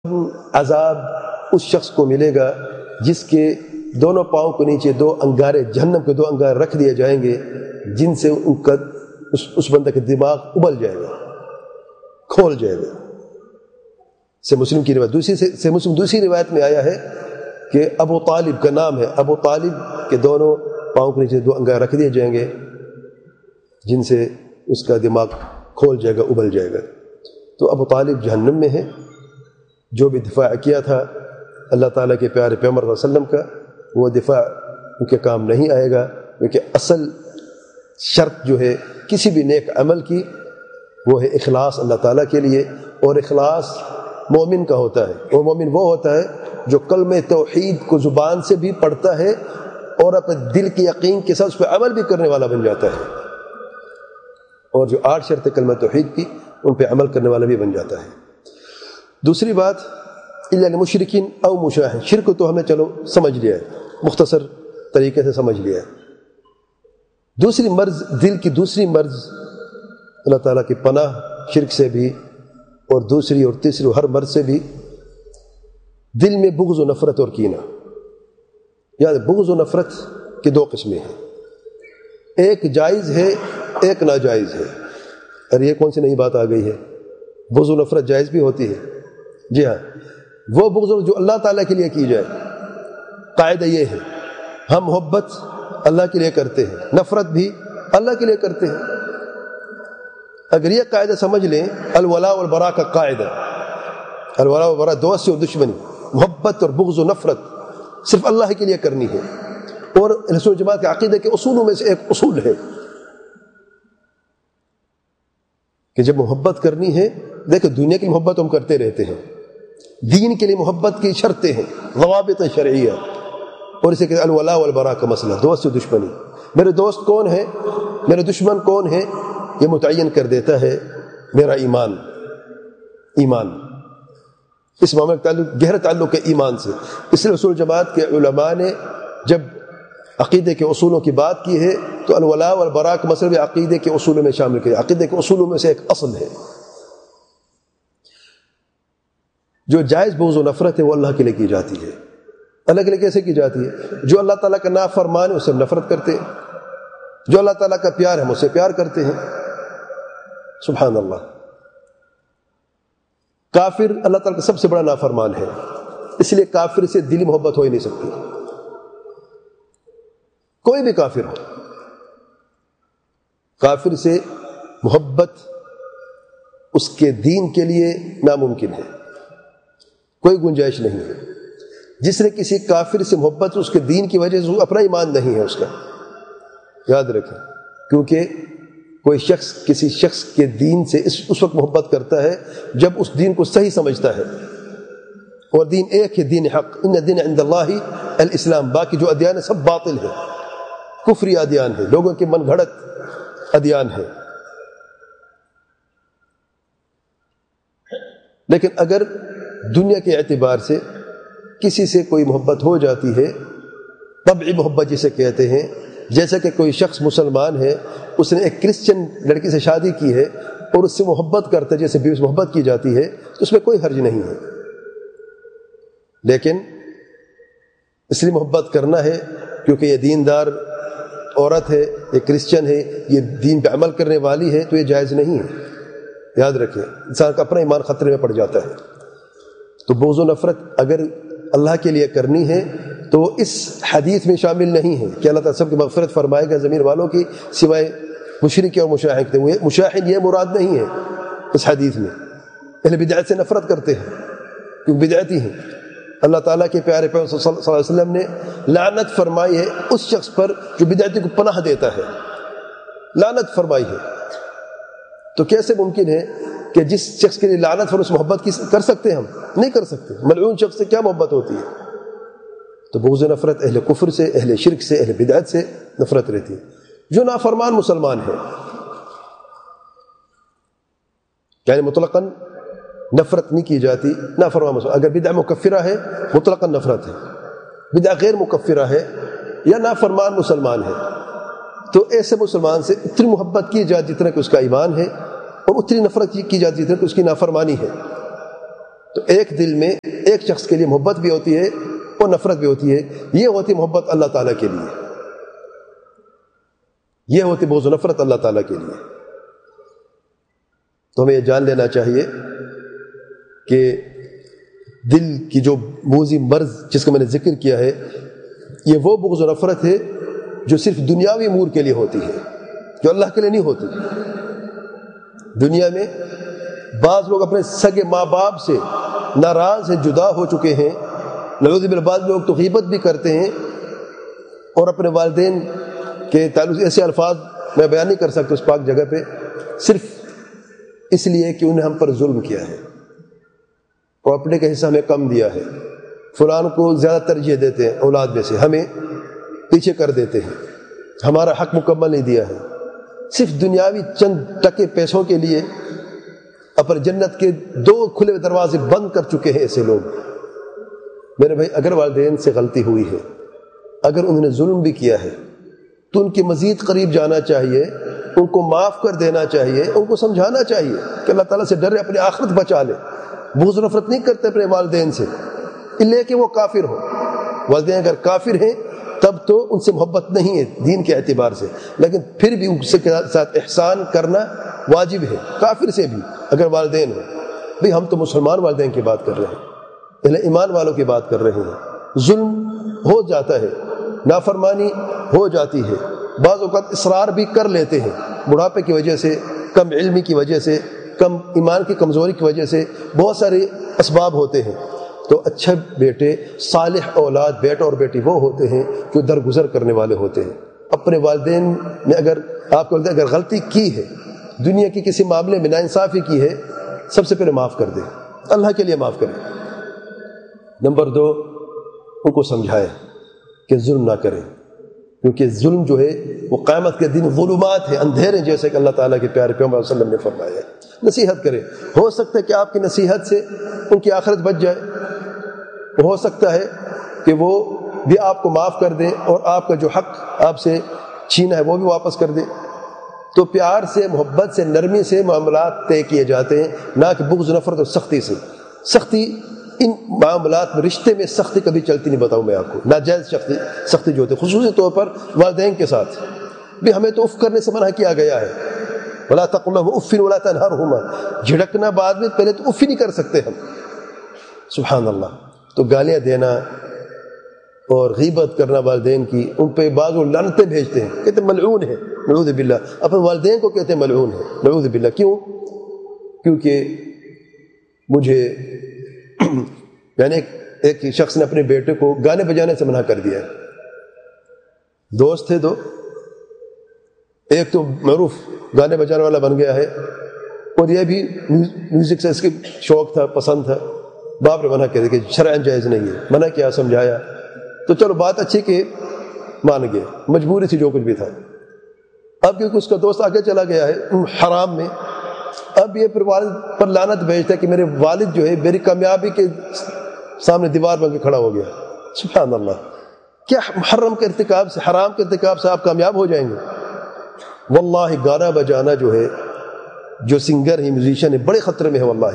عذاب اس شخص کو ملے گا جس کے دونوں پاؤں کے نیچے دو انگارے، جہنم کے دو انگارے رکھ دیے جائیں گے، جن سے ان کا اس بندے کا دماغ ابل جائے گا، کھول جائے گا۔ سے مسلم کی روایت دوسری روایت میں آیا ہے کہ ابو طالب کا نام ہے، ابو طالب کے دونوں پاؤں کے نیچے دو انگارے رکھ دیے جائیں گے جن سے اس کا دماغ کھول جائے گا، ابل جائے گا۔ تو ابو طالب جہنم میں ہے۔ جو بھی دفاع کیا تھا اللہ تعالیٰ کے پیارے پیغمبر صلی اللہ علیہ وسلم کا، وہ دفاع ان کے کام نہیں آئے گا، کیونکہ اصل شرط جو ہے کسی بھی نیک عمل کی وہ ہے اخلاص اللہ تعالیٰ کے لیے، اور اخلاص مومن کا ہوتا ہے۔ اور مومن وہ ہوتا ہے جو کلمہ توحید کو زبان سے بھی پڑھتا ہے اور اپنے دل کے یقین کے ساتھ اس پہ عمل بھی کرنے والا بن جاتا ہے، اور جو 8 شرط کلمہ توحید کی ان پہ عمل کرنے والا بھی بن جاتا ہے۔ دوسری بات الا للمشرکین او مشاہن، شرک تو ہم نے چلو سمجھ لیا ہے، مختصر طریقے سے سمجھ لیا ہے۔ دوسری مرض، دل کی دوسری مرض، اللہ تعالیٰ کی پناہ شرک سے بھی، اور دوسری اور تیسری ہر مرض سے بھی، دل میں بغض و نفرت اور کینہ۔ یعنی بغض و نفرت کی 2 قسمیں ہیں، ایک جائز ہے ایک ناجائز ہے۔ اور یہ کون سی نئی بات آ گئی ہے؟ بغض و نفرت جائز بھی ہوتی ہے۔ جی ہاں، وہ بغض جو اللہ تعالیٰ کے لیے کی جائے، قاعدہ یہ ہے ہم محبت اللہ کے لیے کرتے ہیں، نفرت بھی اللہ کے لیے کرتے ہیں۔ اگر یہ قاعدہ سمجھ لیں، الولاء والبراء کا قاعدہ، الولاء والبراء، دوست اور دشمنی، محبت اور بغض و نفرت صرف اللہ کے لیے کرنی ہے، اور اہل سنت جماعت کے عقیدے کے اصولوں میں سے ایک اصول ہے کہ جب محبت کرنی ہے، دیکھو دنیا کی محبت ہم کرتے رہتے ہیں، دین کے لیے محبت کی شرطیں ہیں، ضوابط شرعیہ، اور اسے کہ الولاء والبراء کا مسئلہ، دوست و دشمنی۔ میرے دوست کون ہے، میرے دشمن کون ہے، یہ متعین کر دیتا ہے میرا ایمان۔ اس معاملے کا تعلق، گہرا تعلق ہے ایمان سے۔ اس لیے اصول جماعت کے علماء نے جب عقیدے کے اصولوں کی بات کی ہے تو الولاء والبراء کا مسئلہ بھی عقیدے کے اصولوں میں شامل کیا۔ عقیدے کے اصولوں میں سے ایک اصل ہے۔ جو جائز بغض و نفرت ہے وہ اللہ کے لیے کی جاتی ہے۔ اللہ کے لیے کیسے کی جاتی ہے؟ جو اللہ تعالیٰ کا نافرمان ہے اس سے نفرت کرتے ہیں، جو اللہ تعالیٰ کا پیار ہے ہم اس سے پیار کرتے ہیں۔ سبحان اللہ۔ کافر اللہ تعالیٰ کا سب سے بڑا نافرمان ہے، اس لیے کافر سے دلی محبت ہو ہی نہیں سکتی، کوئی بھی کافر ہو، کافر سے محبت اس کے دین کے لیے ناممکن ہے، کوئی گنجائش نہیں ہے۔ جس نے کسی کافر سے محبت اس کے دین کی وجہ سے اپنا ایمان نہیں ہے اس کا، یاد رکھیں، کیونکہ کوئی شخص کسی شخص کے دین سے اس وقت محبت کرتا ہے جب اس دین کو صحیح سمجھتا ہے، اور دین ایک ہے، دین حق، ان الدین عند اللہ الاسلام، باقی جو ادیان ہے سب باطل ہے، کفری ادیان ہے، لوگوں کے من گھڑت ادیان ہے۔ لیکن اگر دنیا کے اعتبار سے کسی سے کوئی محبت ہو جاتی ہے، طبعی محبت جسے کہتے ہیں، جیسا کہ کوئی شخص مسلمان ہے، اس نے ایک کرسچن لڑکی سے شادی کی ہے اور اس سے محبت کرتا ہے جیسے بیوی سے محبت کی جاتی ہے، تو اس میں کوئی حرج نہیں ہے۔ لیکن اس لیے محبت کرنا ہے کیونکہ یہ دیندار عورت ہے، یہ کرسچن ہے، یہ دین پہ عمل کرنے والی ہے، تو یہ جائز نہیں ہے۔ یاد رکھیں، انسان کا اپنا ایمان خطرے میں پڑ جاتا ہے۔ تو بغض و نفرت اگر اللہ کے لیے کرنی ہے تو اس حدیث میں شامل نہیں ہے کہ اللہ تعالیٰ سب کی مغفرت فرمائے گا زمین والوں کی سوائے مشرک اور مشاہن کے۔ مشاہن یہ مراد نہیں ہے اس حدیث میں، اہل بدعت سے نفرت کرتے ہیں کیونکہ بدعتی ہیں۔ اللہ تعالیٰ کے پیارے پیغمبر صلی اللہ علیہ وسلم نے لعنت فرمائی ہے اس شخص پر جو بدعتی کو پناہ دیتا ہے، لعنت فرمائی ہے۔ تو کیسے ممکن ہے کہ جس شخص کے لیے لعنت فرمائی اس محبت کی کر سکتے ہیں؟ ہم نہیں کر سکتے۔ ملعون شخص سے کیا محبت ہوتی ہے؟ تو بغض و نفرت اہل کفر سے، اہل شرک سے، اہل بدعت سے نفرت رہتی ہے۔ جو نافرمان مسلمان ہے، یعنی مطلقاً نفرت نہیں کی جاتی، نافرمان مسلمان اگر بدعہ مکفرہ ہے مطلقاً نفرت ہے، بدعہ غیر مکفرہ ہے یا نافرمان مسلمان ہے تو ایسے مسلمان سے اتنی محبت کی جاتی جتنا کہ اس کا ایمان ہے، اور اتنی نفرت کی جاتی ہے کہ اس کی نافرمانی ہے۔ تو ایک دل میں ایک شخص کے لیے محبت بھی ہوتی ہے اور نفرت بھی ہوتی ہے. یہ ہوتی محبت اللہ تعالیٰ کے لیے, یہ ہوتی بغض و نفرت اللہ تعالیٰ کے لیے. تو ہمیں یہ جان لینا چاہیے کہ دل کی جو موذی مرض جس کا میں نے ذکر کیا ہے, یہ وہ بغض و نفرت ہے جو صرف دنیاوی امور کے لیے ہوتی ہے, جو اللہ کے لیے نہیں ہوتی. دنیا میں بعض لوگ اپنے سگے ماں باپ سے ناراض ہیں, جدا ہو چکے ہیں. نعوذ باللہ بعض لوگ تو غیبت بھی کرتے ہیں اور اپنے والدین کے تعلق سے ایسے الفاظ میں بیان نہیں کر سکتا اس پاک جگہ پہ, صرف اس لیے کہ انہیں ہم پر ظلم کیا ہے اور اپنے کا حصہ ہمیں کم دیا ہے. فلان کو زیادہ ترجیح دیتے ہیں اولاد میں سے, ہمیں پیچھے کر دیتے ہیں, ہمارا حق مکمل نہیں دیا ہے. صرف دنیاوی چند ٹکے پیسوں کے لیے اپنے جنت کے 2 کھلے دروازے بند کر چکے ہیں ایسے لوگ. میرے بھائی, اگر والدین سے غلطی ہوئی ہے, اگر انہوں نے ظلم بھی کیا ہے, تو ان کے مزید قریب جانا چاہیے, ان کو معاف کر دینا چاہیے, ان کو سمجھانا چاہیے کہ اللہ تعالیٰ سے ڈرے, اپنی آخرت بچا لے. بغض و نفرت نہیں کرتے اپنے والدین سے اللہ کہ وہ کافر ہو. والدین اگر کافر ہیں تب تو ان سے محبت نہیں ہے دین کے اعتبار سے, لیکن پھر بھی ان سے ساتھ احسان کرنا واجب ہے, کافر سے بھی اگر والدین ہو. بھئی ہم تو مسلمان والدین کی بات کر رہے ہیں, اہل ایمان والوں کی بات کر رہے ہیں. ظلم ہو جاتا ہے, نافرمانی ہو جاتی ہے, بعض اوقات اصرار بھی کر لیتے ہیں, بڑھاپے کی وجہ سے, کم علمی کی وجہ سے, کم ایمان کی کمزوری کی وجہ سے, بہت سارے اسباب ہوتے ہیں. تو اچھے بیٹے, صالح اولاد, بیٹا اور بیٹی وہ ہوتے ہیں جو درگزر کرنے والے ہوتے ہیں. اپنے والدین نے اگر آپ کو اگر غلطی کی ہے, دنیا کی کسی معاملے میں ناانصافی کی ہے, سب سے پہلے معاف کر دیں, اللہ کے لیے معاف کریں. نمبر 2, ان کو سمجھائیں کہ ظلم نہ کریں, کیونکہ ظلم جو ہے وہ قیامت کے دن ظلمات ہے, اندھیرے, جیسے کہ اللہ تعالیٰ کے پیارے پیغمبر صلی اللہ علیہ وسلم نے فرمایا ہے. نصیحت کریں, ہو سکتا ہے کہ آپ کی نصیحت سے ان کی آخرت بچ جائے, ہو سکتا ہے کہ وہ بھی آپ کو معاف کر دیں اور آپ کا جو حق آپ سے چھینا ہے وہ بھی واپس کر دیں. تو پیار سے, محبت سے, نرمی سے معاملات طے کیے جاتے ہیں, نہ کہ بغض نفرت اور سختی سے. سختی ان معاملات میں, رشتے میں سختی کبھی چلتی نہیں, بتاؤں میں آپ کو. ناجائز سختی جو ہوتی ہے خصوصی طور پر والدین کے ساتھ بھی, ہمیں تو اف کرنے سے منع کیا گیا ہے. ولا تقل لهما اف ولا تنهرهما, جھڑکنا بعد میں, پہلے تو اف ہی نہیں کر سکتے ہم. سبحان اللہ. تو گالیاں دینا اور غیبت کرنا والدین کی, ان پہ بعض وہ لعنتیں بھیجتے ہیں, کہتے ہیں ملعون ہے, نعوذ باللہ. اپنے والدین کو کہتے ہیں ملعون ہے, نعوذ باللہ. کیوں؟ کیونکہ مجھے یعنی ایک شخص نے اپنے بیٹے کو گانے بجانے سے منع کر دیا. دوست تھے دو, ایک تو معروف گانے بجانے والا بن گیا ہے اور یہ بھی میوزک سے اس کی شوق تھا, پسند تھا. باپ نے منع کر دیا کہ شرعاً جائز نہیں ہے, منع کیا, سمجھایا, تو چلو بات اچھی کہ مان گئے, مجبوری تھی جو کچھ بھی تھا. اب کیونکہ اس کا دوست آگے چلا گیا ہے حرام میں, اب یہ پھر والد پر لعنت بھیجتا ہے کہ میرے والد جو ہے میری کامیابی کے سامنے دیوار بن کے کھڑا ہو گیا. سبحان اللہ. کیا محرم کے ارتکاب سے, حرام کے ارتکاب سے آپ کامیاب ہو جائیں گے؟ واللہ گانا بجانا جو ہے, جو سنگر ہے, میوزیشین ہے, بڑے خطرے میں ہے واللہ.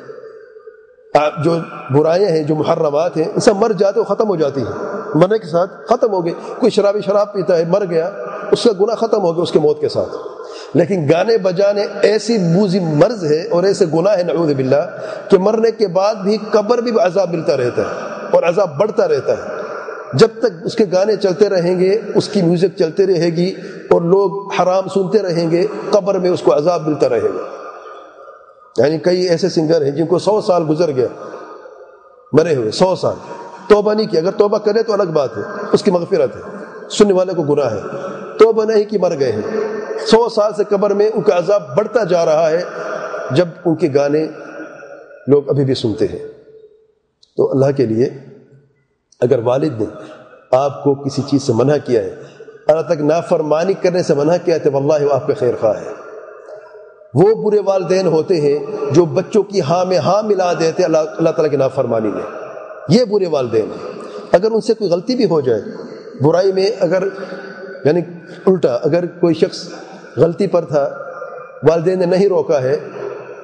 جو برائیاں ہیں, جو محرمات ہیں, ان سے مر جاتے ہو, ختم ہو جاتی ہیں, مرنے کے ساتھ ختم ہو گئے. کوئی شرابی شراب پیتا ہے, مر گیا, اس کا گناہ ختم ہو گیا اس کے موت کے ساتھ. لیکن گانے بجانے ایسی موذی مرض ہے اور ایسے گناہ ہے نعوذ باللہ کہ مرنے کے بعد بھی قبر بھی عذاب ملتا رہتا ہے اور عذاب بڑھتا رہتا ہے. جب تک اس کے گانے چلتے رہیں گے, اس کی میوزک چلتے رہے گی اور لوگ حرام سنتے رہیں گے, قبر میں اس کو عذاب ملتا رہے گا. یعنی کئی ایسے سنگر ہیں جن کو 100 سال گزر گیا مرے ہوئے, 100 سال توبہ نہیں کی. اگر توبہ کرے تو الگ بات ہے, اس کی مغفرت ہے, سننے والے کو گناہ ہے. توبہ نہیں کی, مر گئے ہیں, 100 سال سے قبر میں ان کا عذاب بڑھتا جا رہا ہے, جب ان کے گانے لوگ ابھی بھی سنتے ہیں. تو اللہ کے لیے اگر والد نے آپ کو کسی چیز سے منع کیا ہے, اللہ تک نافرمانی کرنے سے منع کیا ہے, تو واللہ وہ آپ کے خیر خواہ ہے. وہ برے والدین ہوتے ہیں جو بچوں کی ہاں میں ہاں ملا دیتے اللہ تعالیٰ کی نافرمانی میں, یہ برے والدین ہیں. اگر ان سے کوئی غلطی بھی ہو جائے برائی میں, اگر یعنی الٹا اگر کوئی شخص غلطی پر تھا, والدین نے نہیں روکا ہے,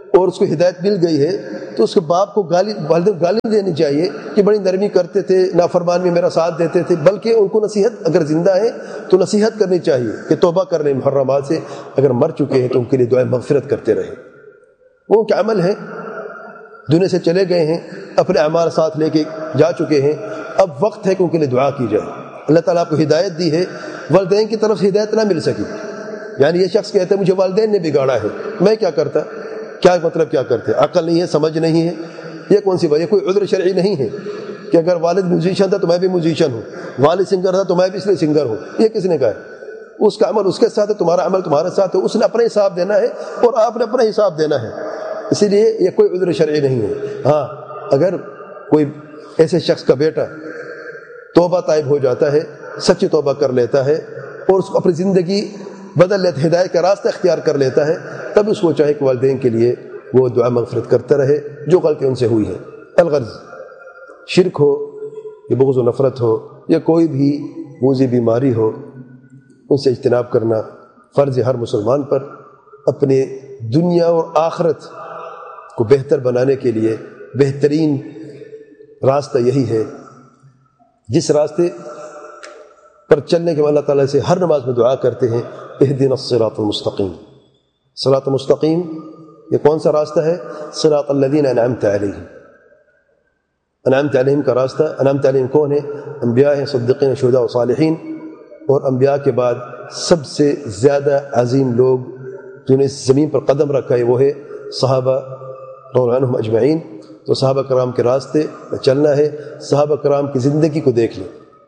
اور اس کو ہدایت مل گئی ہے تو اس کے باپ کو والدین گالی دینی چاہیے کہ بڑی نرمی کرتے تھے، نافرمان میں میرا ساتھ دیتے تھے، بلکہ ان کو نصیحت، اگر زندہ ہیں تو نصیحت کرنی چاہیے کہ توبہ کر لیں محرمات سے، اگر مر چکے ہیں تو ان کے لیے دعائیں مغفرت کرتے رہیں۔ وہ کیا عمل ہے، دنیا سے چلے گئے ہیں، اپنے اعمال ساتھ لے کے جا چکے ہیں، اب وقت ہے کہ ان کے لیے دعا کی جائے۔ اللہ تعالیٰ آپ کو ہدایت دی ہے، والدین کی طرف سے ہدایت نہ مل سکی، یعنی یہ شخص کہتا ہے مجھے والدین نے بگاڑا ہے، میں کیا کرتا، کیا مطلب کیا کرتے، عقل نہیں ہے، سمجھ نہیں ہے، یہ کون سی بات، یہ کوئی عذر شرعی نہیں ہے کہ اگر والد میوزیشین تھا تو میں بھی میوزیشین ہوں، والد سنگر تھا تو میں بھی اس لیے سنگر ہوں، یہ کس نے کہا ہے؟ اس کا عمل اس کے ساتھ ہے، تمہارا عمل تمہارے ساتھ ہے، اس نے اپنا حساب دینا ہے اور آپ نے اپنا حساب دینا ہے، اسی لیے یہ کوئی عذر شرعی نہیں ہے۔ ہاں اگر کوئی ایسے شخص کا بیٹا توبہ طائب ہو جاتا ہے، سچی توبہ کر لیتا ہے اور اس کو اپنی زندگی بدل لیتا ہے، ہدایت کا راستہ اختیار کر لیتا ہے، تب اس کو چاہے کہ والدین کے لیے وہ دعا مغفرت کرتا رہے جو غلطی ان سے ہوئی ہے۔ الغرض شرک ہو یا بغض و نفرت ہو یا کوئی بھی موذی بیماری ہو، ان سے اجتناب کرنا فرض ہے ہر مسلمان پر۔ اپنے دنیا اور آخرت کو بہتر بنانے کے لیے بہترین راستہ یہی ہے، جس راستے پر چلنے کے بعد اللہ تعالیٰ سے ہر نماز میں دعا کرتے ہیں، اہدنا الصراط المستقیم۔ صراط مستقیم یہ کون سا راستہ ہے؟ صراط الذین انعمت علیہم، انعمت علیہم کا راستہ۔ انعمت علیہم کون ہے؟ انبیاء ہیں، صدیقین، شہداء و صالحین، اور انبیاء کے بعد سب سے زیادہ عظیم لوگ جنہوں نے اس زمین پر قدم رکھا ہے وہ ہے صحابہ رضی اللہ عنہم اجمعین۔ تو صحابہ کرام کے راستے میں چلنا ہے، صحابہ کرام کی زندگی کو دیکھ لیں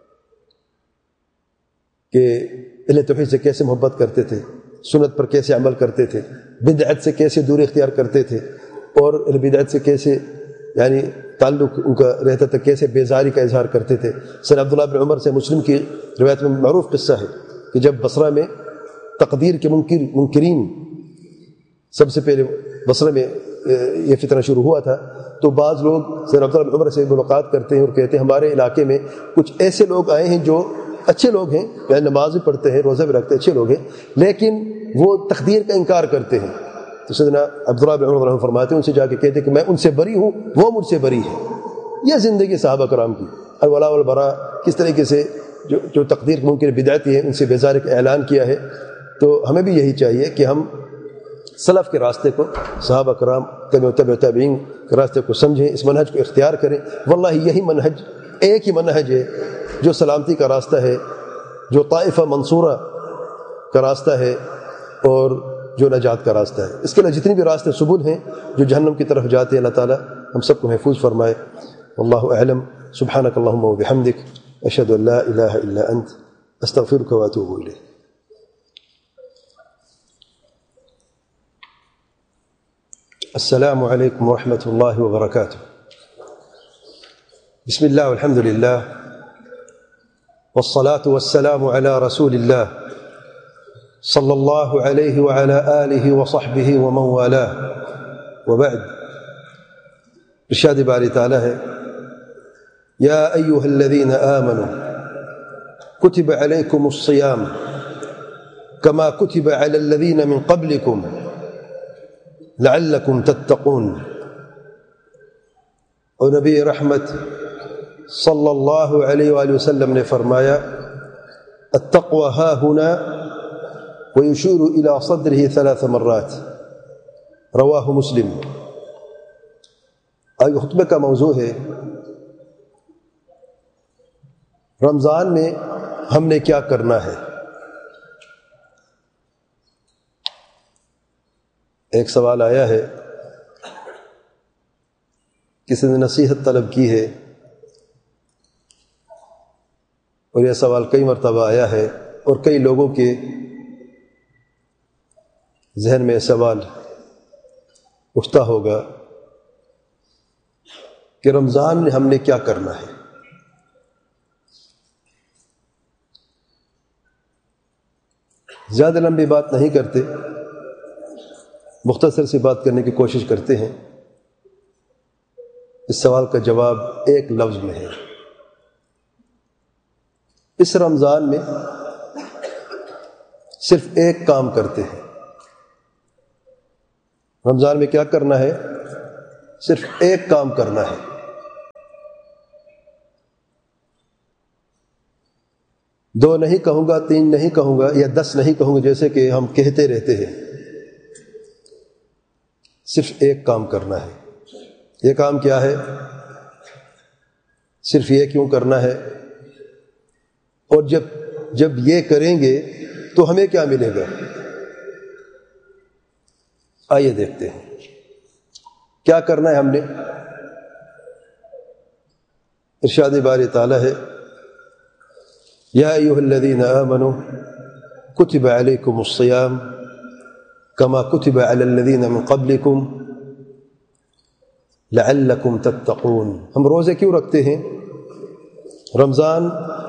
کہ اہل توحید سے کیسے محبت کرتے تھے، سنت پر کیسے عمل کرتے تھے، بدعت سے کیسے دوری اختیار کرتے تھے، اور اہل بدعت سے کیسے یعنی تعلق ان کا رہتا تھا، کیسے بیزاری کا اظہار کرتے تھے۔ سر عبداللہ بن عمر سے مسلم کی روایت میں معروف قصہ ہے کہ جب بصرہ میں تقدیر کے منکرین سب سے پہلے بصرہ میں یہ فتنہ شروع ہوا تھا، تو بعض لوگ سر عبداللہ بن عمر سے ملاقات کرتے ہیں اور کہتے ہیں ہمارے علاقے میں کچھ ایسے لوگ آئے ہیں جو اچھے لوگ ہیں، یعنی نماز بھی پڑھتے ہیں، روزہ بھی رکھتے ہیں، اچھے لوگ ہیں، لیکن وہ تقدیر کا انکار کرتے ہیں۔ تو سیدنا عبداللہ بن عمر فرماتے ہیں ان سے جا کے کہتے ہیں کہ میں ان سے بری ہوں، وہ مجھ سے بری ہے۔ یہ زندگی صحابہ کرام کی الولاء والبراء، کس طریقے سے جو تقدیر کے ممکن بدعتی ہیں ان سے بیزاری کا اعلان کیا ہے۔ تو ہمیں بھی یہی چاہیے کہ ہم سلف کے راستے کو، صحابہ کرام تبع تابعین کے راستے کو سمجھیں، اس منہج کو اختیار کریں۔ واللہ یہی منہج، ایک ہی منہج ہے جو سلامتی کا راستہ ہے، جو طائفہ منصورہ کا راستہ ہے اور جو نجات کا راستہ ہے۔ اس کے علاوہ جتنی بھی راستے سبل ہیں جو جہنم کی طرف جاتے ہیں، اللہ تعالیٰ ہم سب کو محفوظ فرمائے۔ واللہ اعلم، سبحانک اللہم وبحمدک، اشہد ان لا الہ الا انت، استغفرک واتوب الیک۔ السلام علیکم ورحمۃ اللہ وبرکاتہ۔ بسم اللہ والحمد للہ والصلاة والسلام علی رسول اللہ صلی اللہ علیہ وعلی آلہ وصحبہ ومن والاه وبعد۔ ارشاد باری تعالی ہے، یا ایہا الذین آمنوا کتب علیکم الصیام کما کتب علی الذین من قبلکم لعلکم تتقون۔ اور نبی رحمت صلی اللہ علیہ وآلہ وسلم نے فرمایا، التقوى ها هنا ويشير إلى صدره 3 مرات، رواہ مسلم۔ آج خطبے کا موضوع ہے رمضان میں ہم نے کیا کرنا ہے۔ ایک سوال آیا ہے، کسی نے نصیحت طلب کی ہے، اور یہ سوال کئی مرتبہ آیا ہے، اور کئی لوگوں کے ذہن میں سوال اٹھتا ہوگا کہ رمضان میں ہم نے کیا کرنا ہے۔ زیادہ لمبی بات نہیں کرتے، مختصر سی بات کرنے کی کوشش کرتے ہیں۔ اس سوال کا جواب ایک لفظ میں ہے، اس رمضان میں صرف ایک کام کرتے ہیں، رمضان میں کیا کرنا ہے؟ صرف ایک کام کرنا ہے، دو نہیں کہوں گا، تین نہیں کہوں گا، یا 10 نہیں کہوں گا جیسے کہ ہم کہتے رہتے ہیں، صرف ایک کام کرنا ہے۔ یہ کام کیا ہے؟ صرف یہ کیوں کرنا ہے؟ اور جب یہ کریں گے تو ہمیں کیا ملے گا؟ آئیے دیکھتے ہیں کیا کرنا ہے ہم نے۔ ارشاد باری تعالیٰ ہے، یا ایھا الذین آمنوا کتب علیکم الصیام کما کتب علی الذین من قبلکم لعلکم تتقون۔ ہم روزے کیوں رکھتے ہیں؟ رمضان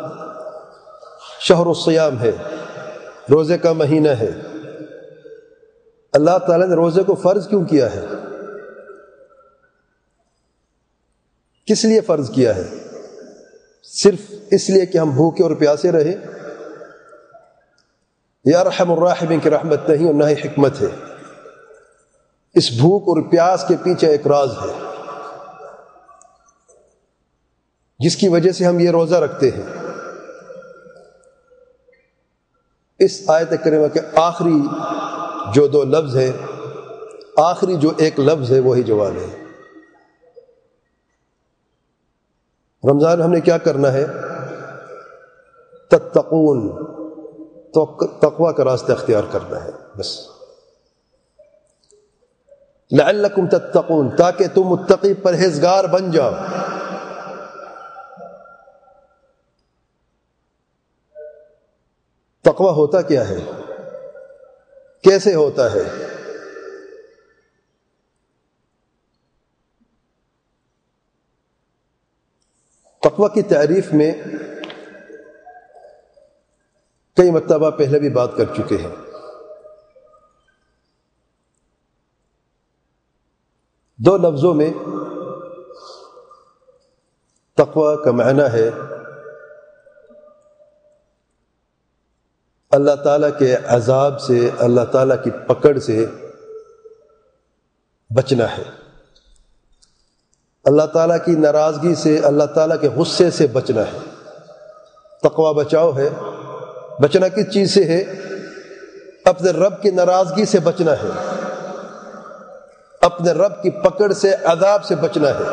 شہر الصیام ہے، روزے کا مہینہ ہے۔ اللہ تعالیٰ نے روزے کو فرض کیوں کیا ہے؟ کس لیے فرض کیا ہے؟ صرف اس لیے کہ ہم بھوکے اور پیاسے رہیں؟ یا ارحم الراحمین کی رحمت نہیں اور نہ ہی حکمت ہے۔ اس بھوک اور پیاس کے پیچھے ایک راز ہے جس کی وجہ سے ہم یہ روزہ رکھتے ہیں۔ اس آیت کریمہ کے آخری جو 2 لفظ ہیں، آخری جو ایک لفظ ہے وہی جواب ہے۔ رمضان ہم نے کیا کرنا ہے؟ تتقون، تو تقوی کا راستہ اختیار کرنا ہے بس۔ لعلکم تتقون، تاکہ تم متقی پرہیزگار بن جاؤ۔ تقوی ہوتا کیا ہے؟ کیسے ہوتا ہے؟ تقوی کی تعریف میں کئی مرتبہ پہلے بھی بات کر چکے ہیں۔ دو لفظوں میں تقوی کا معنی ہے اللہ تعالیٰ کے عذاب سے، اللہ تعالیٰ کی پکڑ سے بچنا ہے، اللہ تعالیٰ کی ناراضگی سے، اللہ تعالیٰ کے غصے سے بچنا ہے۔ تقوی بچاؤ ہے۔ بچنا کس چیز سے ہے؟ اپنے رب کی ناراضگی سے بچنا ہے، اپنے رب کی پکڑ سے، عذاب سے بچنا ہے۔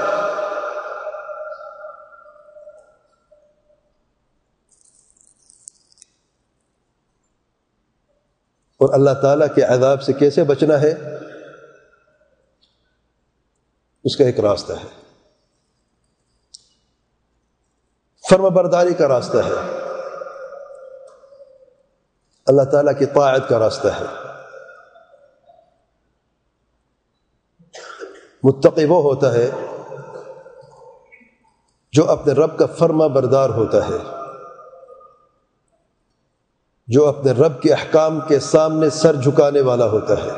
اور اللہ تعالیٰ کے عذاب سے کیسے بچنا ہے؟ اس کا ایک راستہ ہے، فرما برداری کا راستہ ہے، اللہ تعالیٰ کی طاعت کا راستہ ہے۔ متقی وہ ہوتا ہے جو اپنے رب کا فرما بردار ہوتا ہے، جو اپنے رب کے احکام کے سامنے سر جھکانے والا ہوتا ہے،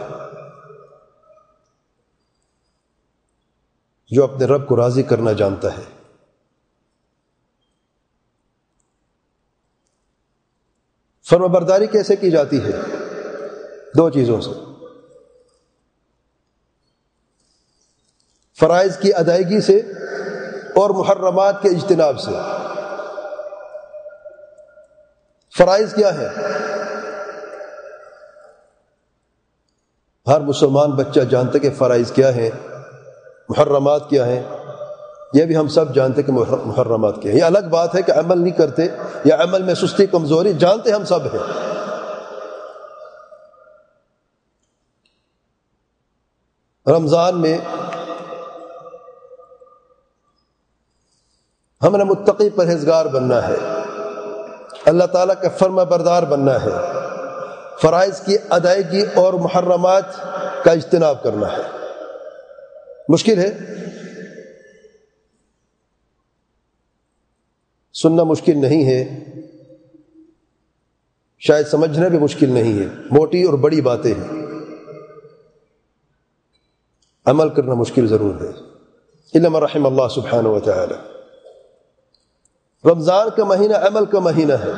جو اپنے رب کو راضی کرنا جانتا ہے۔ فرما برداری کیسے کی جاتی ہے؟ 2 چیزوں سے، فرائض کی ادائیگی سے اور محرمات کے اجتناب سے۔ فرائض کیا ہے؟ ہر مسلمان بچہ جانتا کہ فرائض کیا ہیں، محرمات کیا ہیں، یہ بھی ہم سب جانتے کہ محرمات کیا ہیں۔ یہ الگ بات ہے کہ عمل نہیں کرتے یا عمل میں سستی کمزوری، جانتے ہم سب ہیں۔ رمضان میں ہم نے متقی پرہیزگار بننا ہے، اللہ تعالیٰ کا فرما بردار بننا ہے، فرائض کی ادائیگی اور محرمات کا اجتناب کرنا ہے۔ مشکل ہے، سننا مشکل نہیں ہے، شاید سمجھنا بھی مشکل نہیں ہے، موٹی اور بڑی باتیں ہیں، عمل کرنا مشکل ضرور ہے، الا من رحم اللہ سبحانہ و تعالی۔ رمضان کا مہینہ عمل کا مہینہ ہے،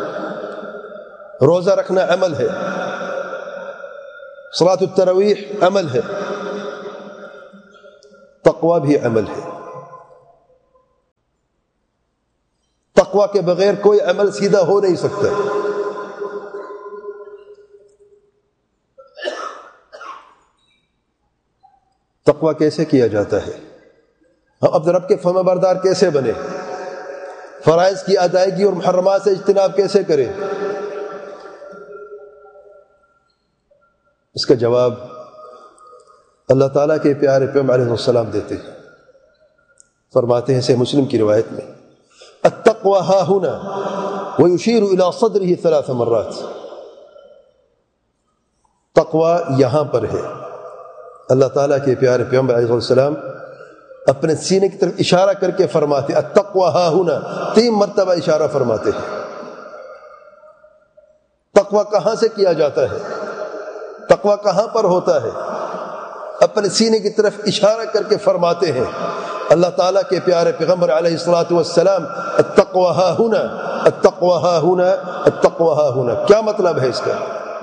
روزہ رکھنا عمل ہے، صلاۃ التراویح عمل ہے، تقوی بھی عمل ہے. تقوی کے بغیر کوئی عمل سیدھا ہو نہیں سکتا. تقوی کیسے کیا جاتا ہے؟ ہم اب رب کے فرما بردار کیسے بنے؟ فرائض کی ادائیگی اور محرمات سے اجتناب کیسے کریں؟ اس کا جواب اللہ تعالیٰ کے پیارے پیغمبر علیہ السلام دیتے ہیں. فرماتے ہیں سے مسلم کی روایت میں التقوى ها هنا ويشير الى صدره 3 مرات. تقوی یہاں پر ہے. اللہ تعالیٰ کے پیارے پیغمبر علیہ السلام اپنے سینے کی طرف اشارہ کر کے فرماتے التقوى ها هنا 3 مرتبہ اشارہ فرماتے ہیں. تقوی کہاں سے کیا جاتا ہے؟ تقوی کہاں پر ہوتا ہے؟ اپنے سینے کی طرف اشارہ کر کے فرماتے ہیں اللہ تعالیٰ کے پیارے پیغمبر علیہ الصلوۃ والسلام التقوى ها هنا التقوى ها هنا التقوى ها هنا. کیا مطلب ہے اس کا؟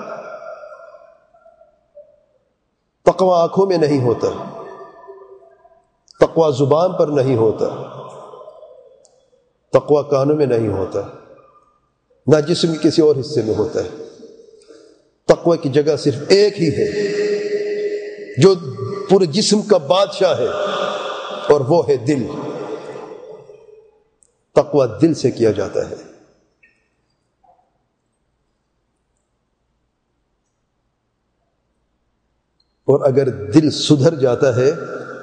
تقوی آنکھوں میں نہیں ہوتا، تقوی زبان پر نہیں ہوتا، تقوی کانوں میں نہیں ہوتا، نہ جسم کے کسی اور حصے میں ہوتا ہے. تقوی کی جگہ صرف ایک ہی ہے جو پورے جسم کا بادشاہ ہے، اور وہ ہے دل. تقوی دل سے کیا جاتا ہے. اور اگر دل سدھر جاتا ہے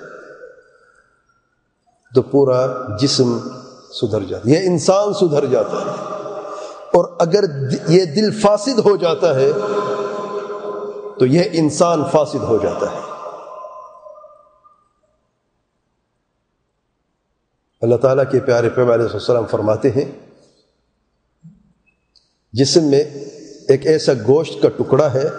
تو پورا جسم سدھر جاتا ہے، یہ انسان سدھر جاتا ہے. اور اگر یہ دل فاسد ہو جاتا ہے تو یہ انسان فاسد ہو جاتا ہے. اللہ تعالیٰ کے پیارے پیغمبر علیہ السلام فرماتے ہیں جسم میں ایک ایسا گوشت کا ٹکڑا ہے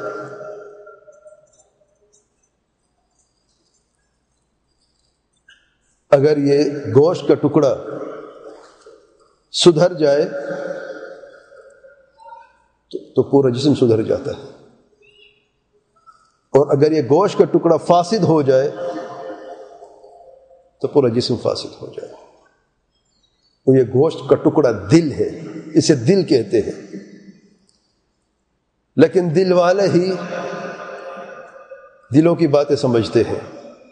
اگر یہ گوشت کا ٹکڑا سدھر جائے تو پورا جسم سدھر جاتا ہے، اور اگر یہ گوشت کا ٹکڑا فاسد ہو جائے تو پورا جسم فاسد ہو جائے. وہ یہ گوشت کا ٹکڑا دل ہے، اسے دل کہتے ہیں. لیکن دل والے ہی دلوں کی باتیں سمجھتے ہیں.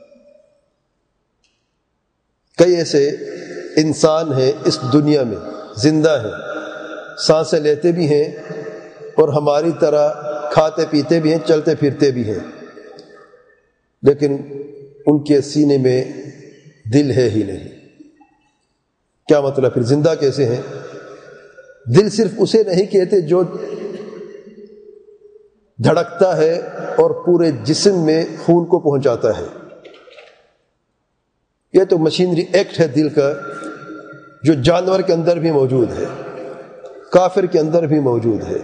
کئی ایسے انسان ہیں اس دنیا میں زندہ ہیں، سانسیں لیتے بھی ہیں اور ہماری طرح کھاتے پیتے بھی ہیں، چلتے پھرتے بھی ہیں، لیکن ان کے سینے میں دل ہے ہی نہیں. کیا مطلب؟ پھر زندہ کیسے ہیں؟ دل صرف اسے نہیں کہتے جو دھڑکتا ہے اور پورے جسم میں خون کو پہنچاتا ہے. یہ تو مشینری ایکٹ ہے دل کا، جو جانور کے اندر بھی موجود ہے، کافر کے اندر بھی موجود ہے.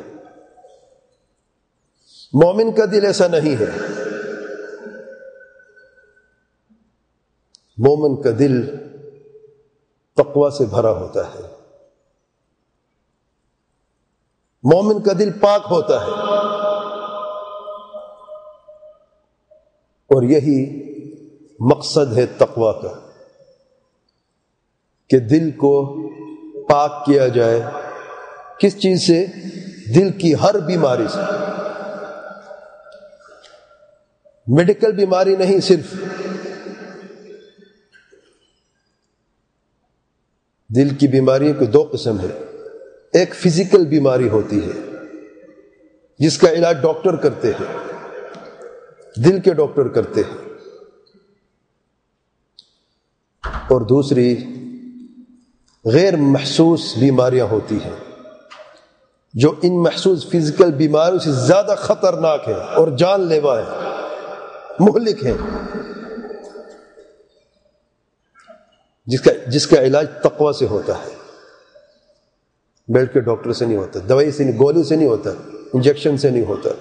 مومن کا دل ایسا نہیں ہے. مومن کا دل تقوی سے بھرا ہوتا ہے. مومن کا دل پاک ہوتا ہے. اور یہی مقصد ہے تقوی کا کہ دل کو پاک کیا جائے. کس چیز سے؟ دل کی ہر بیماری سے. میڈیکل بیماری نہیں، صرف دل کی بیماریوں کی 2 قسم ہے. ایک فزیکل بیماری ہوتی ہے جس کا علاج ڈاکٹر کرتے ہیں، دل کے ڈاکٹر کرتے ہیں. اور دوسری غیر محسوس بیماریاں ہوتی ہیں جو ان محسوس فزیکل بیماریوں سے زیادہ خطرناک ہیں اور جان لیوا ہیں، مہلک ہیں، جس کا علاج تقوی سے ہوتا ہے. بیٹھ کے ڈاکٹر سے نہیں ہوتا، دوائی سے نہیں، گولی سے نہیں ہوتا، انجیکشن سے نہیں ہوتا.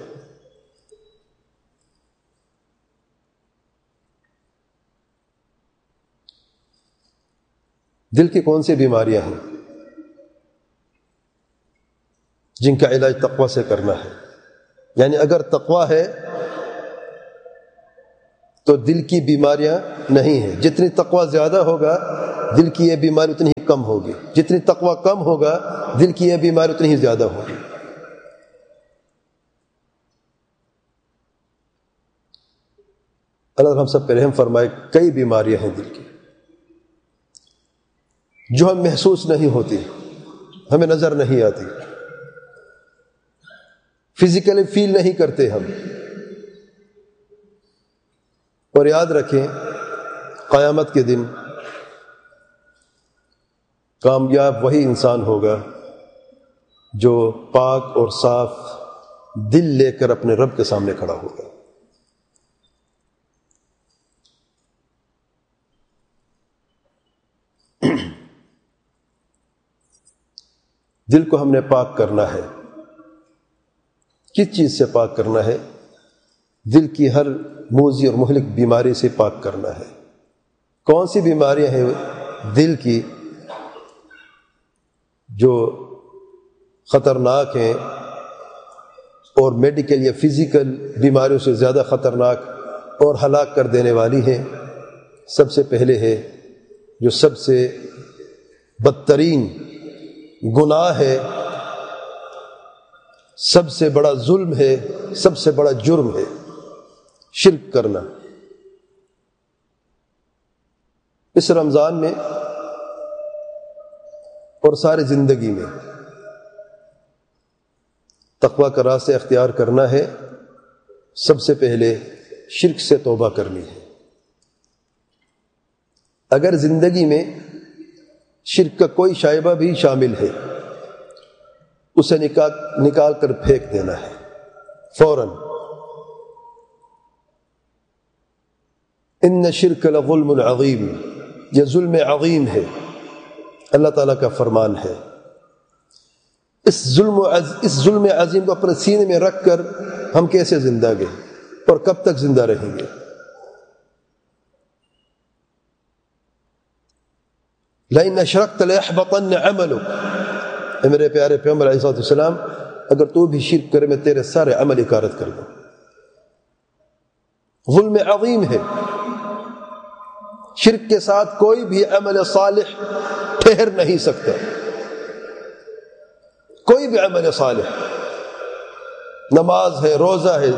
دل کی کون سی بیماریاں ہیں جن کا علاج تقوی سے کرنا ہے؟ یعنی اگر تقوی ہے تو دل کی بیماریاں نہیں ہیں. جتنی تقوی زیادہ ہوگا دل کی یہ بیماری اتنی ہی کم ہوگی. جتنی تقوی کم ہوگا دل کی یہ بیماری اتنی ہی زیادہ ہوگی. اللہ ہم سب پہ رحم فرمائے. کئی بیماریاں ہیں دل کی جو ہم محسوس نہیں ہوتی, ہمیں نظر نہیں آتی, فزیکلی فیل نہیں کرتے ہم. اور یاد رکھیں قیامت کے دن کامیاب وہی انسان ہوگا جو پاک اور صاف دل لے کر اپنے رب کے سامنے کھڑا ہوگا. دل کو ہم نے پاک کرنا ہے. کس چیز سے پاک کرنا ہے؟ دل کی ہر موذی اور مہلک بیماری سے پاک کرنا ہے. کون سی بیماریاں ہیں دل کی جو خطرناک ہیں اور میڈیکل یا فزیکل بیماریوں سے زیادہ خطرناک اور ہلاک کر دینے والی ہیں؟ سب سے پہلے ہے جو سب سے بدترین گناہ ہے, سب سے بڑا ظلم ہے, سب سے بڑا جرم ہے, شرک کرنا. اس رمضان میں اور ساری زندگی میں تقوی کا راستہ اختیار کرنا ہے. سب سے پہلے شرک سے توبہ کرنی ہے. اگر زندگی میں شرک کا کوئی شائبہ بھی شامل ہے اسے نکال کر پھینک دینا ہے فوراً. ان شرک لظلم عظیم, یہ ظلم عظیم ہے, اللہ تعالیٰ کا فرمان ہے. اس ظلم عظیم کو اپنے سینے میں رکھ کر ہم کیسے زندہ گئے اور کب تک زندہ رہیں گے؟ لئن اشرکت لیحبطن عملک, اے میرے پیارے پیغمبر علیہ السلام اگر تو بھی شرک کرے میں تیرے سارے عمل اکارت کر دوں. ظلم عظیم ہے. شرک کے ساتھ کوئی بھی عمل صالح ٹھہر نہیں سکتا. کوئی بھی عمل صالح, نماز ہے, روزہ ہے,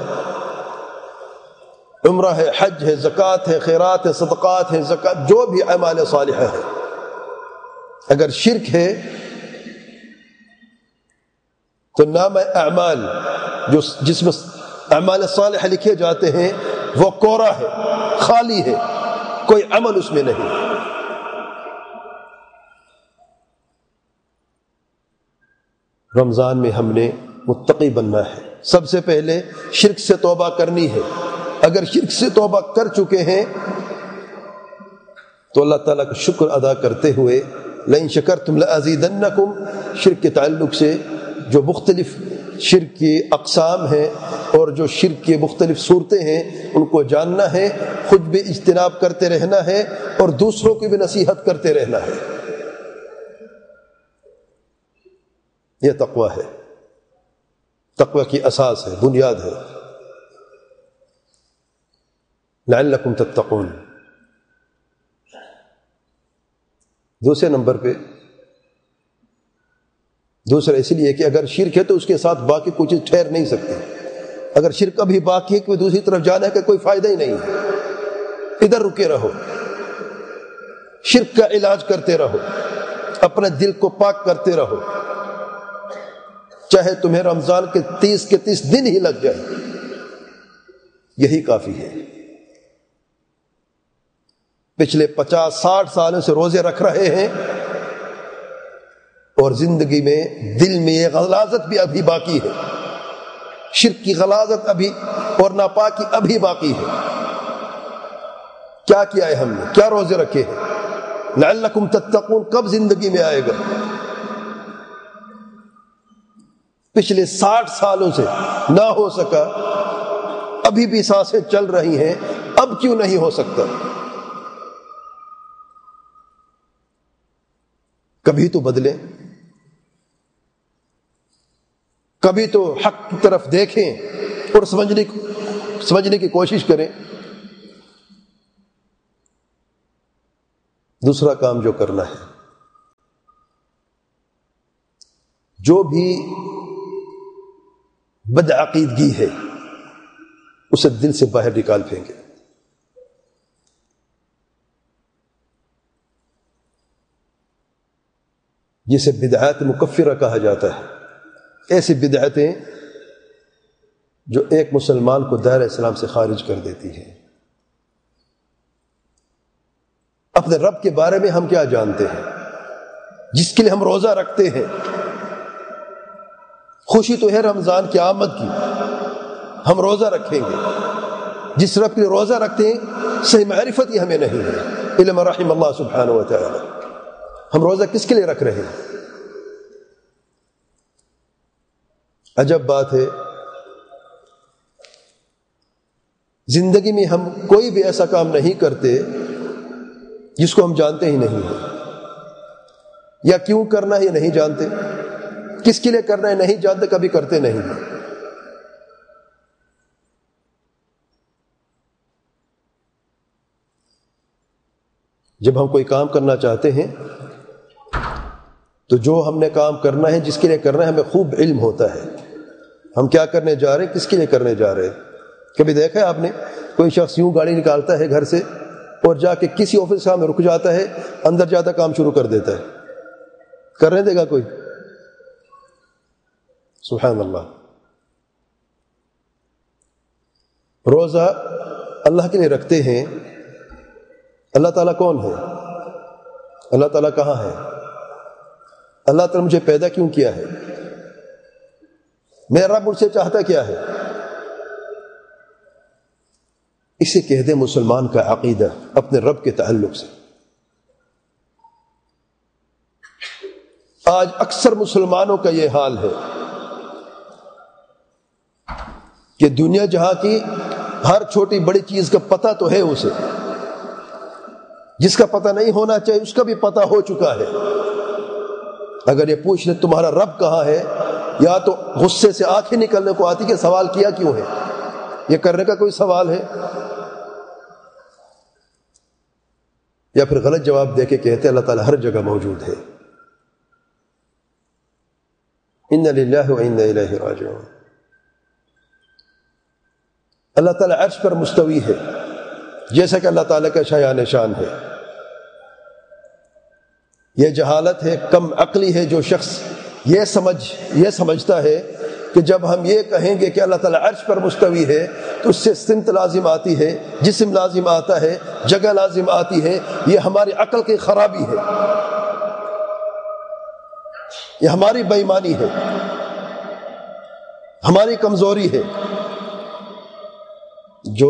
عمرہ ہے, حج ہے, زکوٰۃ ہے, خیرات ہے, صدقات ہے, زکوٰۃ, جو بھی اعمال صالحہ ہے, اگر شرک ہے تو نام اعمال جس میں اعمال صالحہ لکھے جاتے ہیں وہ کوڑا ہے, خالی ہے, کوئی عمل اس میں نہیں. رمضان میں ہم نے متقی بننا ہے. سب سے پہلے شرک سے توبہ کرنی ہے. اگر شرک سے توبہ کر چکے ہیں تو اللہ تعالیٰ کا شکر ادا کرتے ہوئے لئن شکرتم لازیدنکم, شرک کے تعلق سے جو مختلف شرک کی اقسام ہیں اور جو شرک کی مختلف صورتیں ہیں ان کو جاننا ہے, خود بھی اجتناب کرتے رہنا ہے اور دوسروں کی بھی نصیحت کرتے رہنا ہے. یہ تقوی ہے, تقوی کی اساس ہے, بنیاد ہے. لعلکم تتقون. دوسرے نمبر پہ, دوسرا اس لیے کہ اگر شرک ہے تو اس کے ساتھ باقی کوئی چیز ٹھہر نہیں سکتی. اگر شرک ابھی باقی ہے کہ دوسری طرف جانا ہے کہ کوئی فائدہ ہی نہیں ہے, ادھر رکے رہو, شرک کا علاج کرتے رہو, اپنے دل کو پاک کرتے رہو, چاہے تمہیں رمضان کے 30 دن ہی لگ جائے, یہی کافی ہے. پچھلے 50-60 سالوں سے روزے رکھ رہے ہیں اور زندگی میں دل میں یہ غلاظت بھی ابھی باقی ہے, شرک کی غلاظت ابھی اور ناپاکی ابھی باقی ہے. کیا کیا ہے ہم نے, کیا روزے رکھے ہیں؟ لعلکم تتقون کب زندگی میں آئے گا؟ پچھلے 60 سالوں سے نہ ہو سکا, ابھی بھی سانسیں چل رہی ہیں, اب کیوں نہیں ہو سکتا؟ کبھی تو بدلیں, کبھی تو حق کی طرف دیکھیں اور سمجھنے کی کوشش کریں. دوسرا کام جو کرنا ہے، جو بھی بدعقیدگی ہے اسے دل سے باہر نکال پھینکے. جسے بدعات مکفرہ کہا جاتا ہے، ایسی بدعتیں جو ایک مسلمان کو دائرہ اسلام سے خارج کر دیتی ہیں. اپنے رب کے بارے میں ہم کیا جانتے ہیں؟ جس کے لیے ہم روزہ رکھتے ہیں، خوشی تو ہے رمضان کی آمد کی، ہم روزہ رکھیں گے. جس رب کے لیے روزہ رکھتے ہیں صحیح معرفت ہی ہمیں نہیں ہے، علم رحم اللہ سبحانہ و تعالی. ہم روزہ کس کے لیے رکھ رہے ہیں؟ عجب بات ہے، زندگی میں ہم کوئی بھی ایسا کام نہیں کرتے جس کو ہم جانتے ہی نہیں ہیں، یا کیوں کرنا ہے نہیں جانتے، کس کے لیے کرنا ہے نہیں جانتے، کبھی کرتے نہیں ہیں. جب ہم کوئی کام کرنا چاہتے ہیں تو جو ہم نے کام کرنا ہے، جس کے لیے کرنا ہے، ہمیں خوب علم ہوتا ہے ہم کیا کرنے جا رہے ہیں، کس کے لیے کرنے جا رہے ہیں. کبھی دیکھا ہے آپ نے کوئی شخص یوں گاڑی نکالتا ہے گھر سے اور جا کے کسی آفس کے سامنے رک جاتا ہے، اندر جاتا کام شروع کر دیتا ہے؟ کرنے دے گا کوئی؟ سبحان اللہ. روزہ اللہ کے لیے رکھتے ہیں. اللہ تعالیٰ کون ہے؟ اللہ تعالیٰ کہاں ہے؟ اللہ تعالیٰ مجھے پیدا کیوں کیا ہے؟ میرا رب مجھ سے چاہتا کیا ہے؟ اسے کہتے ہیں مسلمان کا عقیدہ اپنے رب کے تعلق سے. آج اکثر مسلمانوں کا یہ حال ہے کہ دنیا جہاں کی ہر چھوٹی بڑی چیز کا پتہ تو ہے اسے، جس کا پتہ نہیں ہونا چاہیے اس کا بھی پتہ ہو چکا ہے. اگر یہ پوچھ لے تمہارا رب کہاں ہے، یا تو غصے سے آنکھیں نکلنے کو آتی کہ سوال کیا کیوں ہے، یہ کرنے کا کوئی سوال ہے، یا پھر غلط جواب دے کے کہتے اللہ تعالیٰ ہر جگہ موجود ہے. انا للہ و انا الیہ راجعون. اللہ تعالیٰ عرش پر مستوی ہے، جیسا کہ اللہ تعالیٰ کا شایان شان ہے. یہ جہالت ہے، کم عقلی ہے جو شخص یہ سمجھتا ہے کہ جب ہم یہ کہیں گے کہ اللہ تعالیٰ عرش پر مستوی ہے تو اس سے سمت لازم آتی ہے، جسم لازم آتا ہے، جگہ لازم آتی ہے. یہ ہماری عقل کی خرابی ہے، یہ ہماری بے ایمانی ہے، ہماری کمزوری ہے. جو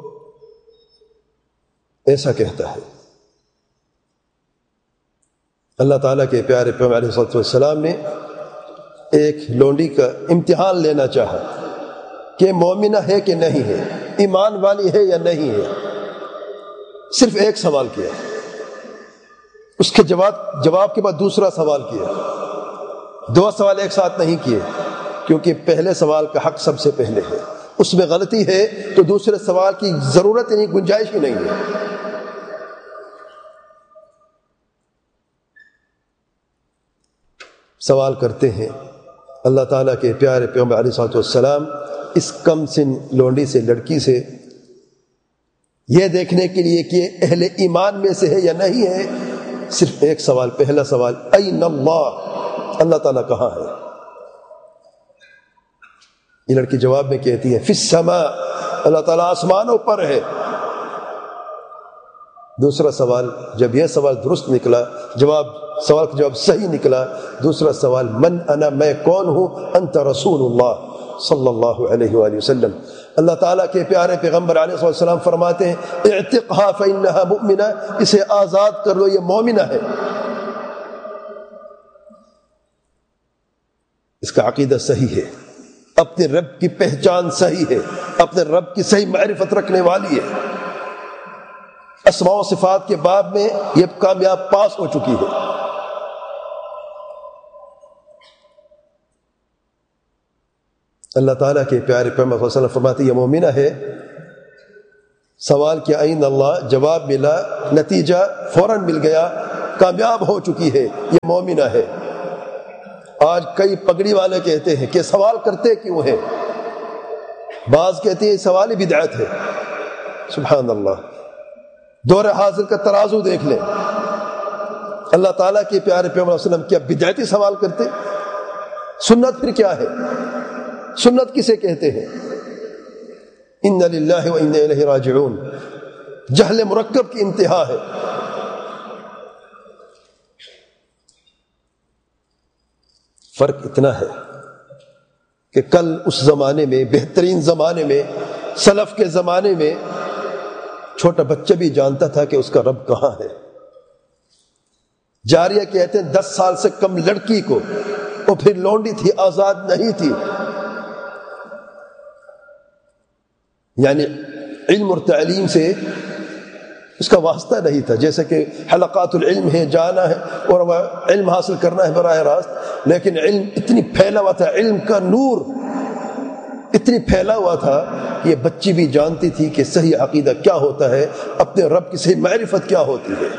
ایسا کہتا ہے، اللہ تعالیٰ کے پیارے پیغمبر علیہ الصلوۃ والسلام نے ایک لونڈی کا امتحان لینا چاہا کہ مومنہ ہے کہ نہیں ہے، ایمان والی ہے یا نہیں ہے. صرف ایک سوال کیا، اس کے جواب کے بعد دوسرا سوال کیا. دو سوال ایک ساتھ نہیں کیے، کیونکہ پہلے سوال کا حق سب سے پہلے ہے. اس میں غلطی ہے تو دوسرے سوال کی ضرورت نہیں، گنجائش ہی نہیں ہے. سوال کرتے ہیں اللہ تعالیٰ کے پیارے پیغمبر علیہ الصلوۃ والسلام اس کم سن لونڈی سے، لڑکی سے، یہ دیکھنے کے لیے کہ اہل ایمان میں سے ہے یا نہیں ہے. صرف ایک سوال، پہلا سوال این اللہ، اللہ تعالیٰ کہاں ہے؟ یہ لڑکی جواب میں کہتی ہے فی السماء، اللہ تعالیٰ آسمانوں پر ہے. دوسرا سوال، جب یہ سوال درست نکلا، سوال کا جواب صحیح نکلا، دوسرا سوال من انا، میں کون ہوں؟ انت رسول اللہ صلی اللہ علیہ وآلہ وسلم. اللہ تعالیٰ کے پیارے پیغمبر علیہ السلام فرماتے ہیں اعتقها فإنها مؤمنہ، اسے آزاد کر لو، یہ مومنہ ہے. اس کا عقیدہ صحیح ہے، اپنے رب کی پہچان صحیح ہے، اپنے رب کی صحیح معرفت رکھنے والی ہے. اسماء و صفات کے باب میں یہ کامیاب پاس ہو چکی ہے. اللہ تعالیٰ کے پیارے پیغمبر صلی اللہ علیہ وسلم فرماتے یہ مومنہ ہے سوال کیا این اللہ، جواب ملا، نتیجہ فوراً مل گیا، کامیاب ہو چکی ہے، یہ مومنہ ہے۔ آج کئی پگڑی والے کہتے ہیں کہ سوال کرتے کیوں ہیں، بعض کہتے ہیں سوال ہی بدعت ہے۔ سبحان اللہ، دور حاضر کا ترازو دیکھ لیں، اللہ تعالیٰ کے پیارے پیغمبر صلی اللہ علیہ وسلم کیا بدعتی سوال کرتے؟ سنت پھر کیا ہے؟ سنت کسے کہتے ہیں؟ ان للہ و انا الیہ راجعون، جہل مرکب کی انتہا ہے۔ فرق اتنا ہے کہ کل اس زمانے میں، بہترین زمانے میں، سلف کے زمانے میں، چھوٹا بچہ بھی جانتا تھا کہ اس کا رب کہاں ہے۔ جاریہ کہتے ہیں 10 سال سے کم لڑکی کو، وہ پھر لونڈی تھی، آزاد نہیں تھی، یعنی علم اور تعلیم سے اس کا واسطہ نہیں تھا۔ جیسے کہ حلقات العلم ہے، جانا ہے اور وہ علم حاصل کرنا ہے براہ راست، لیکن علم اتنی پھیلا ہوا تھا، علم کا نور اتنی پھیلا ہوا تھا، یہ بچی بھی جانتی تھی کہ صحیح عقیدہ کیا ہوتا ہے، اپنے رب کی صحیح معرفت کیا ہوتی ہے۔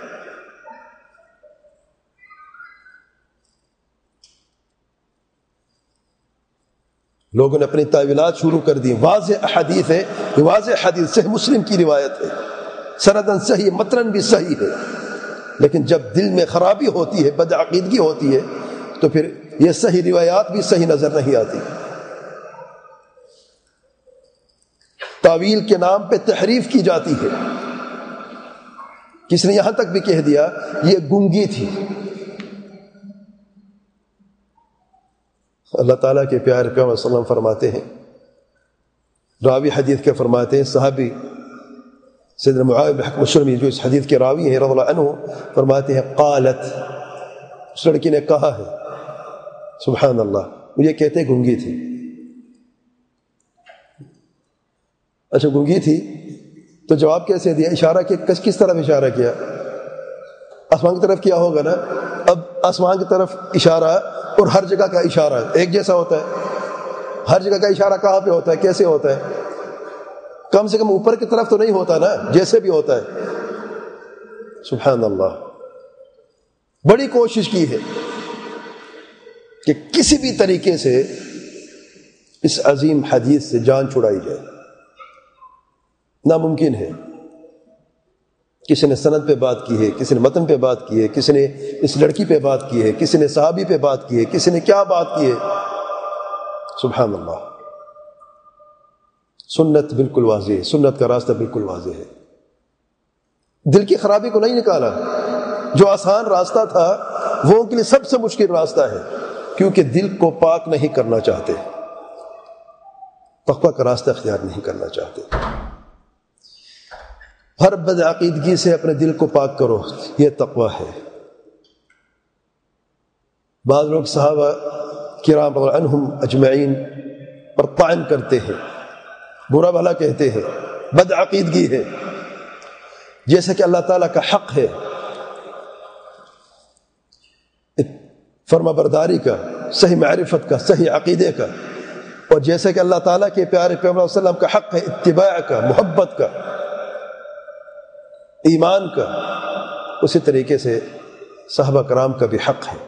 لوگوں نے اپنی تعویلات شروع کر دی۔ واضح احادیث ہے، واضح حدیث صحیح مسلم کی روایت ہے، سندن صحیح، متن بھی صحیح ہے، لیکن جب دل میں خرابی ہوتی ہے، بدعقیدگی ہوتی ہے، تو پھر یہ صحیح روایات بھی صحیح نظر نہیں آتی۔ تعویل کے نام پہ تحریف کی جاتی ہے۔ کس نے یہاں تک بھی کہہ دیا یہ گنگی تھی۔ اللہ تعالیٰ کے پیارے پیغمبر صلی اللہ علیہ وسلم فرماتے ہیں، راوی حدیث کے فرماتے ہیں، صحابی سیدنا معاویہ بن حکم السلمی جو اس حدیث کے راوی ہیں رضی اللہ عنہ، فرماتے ہیں قالت، اس لڑکی نے کہا ہے، سبحان اللہ، مجھے کہتے ہیں گنگی تھی۔ اچھا گنگی تھی تو جواب کیسے دیا؟ اشارہ کس طرف اشارہ کیا؟ آسمان کی طرف کیا ہوگا نا۔ اب آسمان کی طرف اشارہ اور ہر جگہ کا اشارہ ایک جیسا ہوتا ہے؟ ہر جگہ کا اشارہ کہاں پہ ہوتا ہے، کیسے ہوتا ہے؟ کم سے کم اوپر کی طرف تو نہیں ہوتا نا، جیسے بھی ہوتا ہے۔ سبحان اللہ، بڑی کوشش کی ہے کہ کسی بھی طریقے سے اس عظیم حدیث سے جان چھڑائی جائے، ناممکن ہے۔ کسی نے سند پہ بات کی ہے، کسی نے متن پہ بات کی ہے، کسی نے اس لڑکی پہ بات کی ہے، کسی نے صحابی پہ بات کی ہے، کسی نے کیا بات کی ہے۔ سبحان اللہ، سنت بالکل واضح ہے، سنت کا راستہ بالکل واضح ہے۔ دل کی خرابی کو نہیں نکالا، جو آسان راستہ تھا وہ ان کے لیے سب سے مشکل راستہ ہے، کیونکہ دل کو پاک نہیں کرنا چاہتے، تقویٰ کا راستہ اختیار نہیں کرنا چاہتے۔ ہر بدعقیدگی سے اپنے دل کو پاک کرو، یہ تقویٰ ہے۔ بعض لوگ صحابہ کرام رضی اللہ عنہم اجمعین پر طعن کرتے ہیں، برا بھلا کہتے ہیں، بدعقیدگی ہے، جیسے کہ اللہ تعالیٰ کا حق ہے فرما برداری کا، صحیح معرفت کا، صحیح عقیدے کا، اور جیسے کہ اللہ تعالیٰ کے پیارے پیغمبر صلی اللہ علیہ وسلم کا حق ہے اتباع کا، محبت کا، ایمان کا، اسی طریقے سے صحابہ کرام کا بھی حق ہے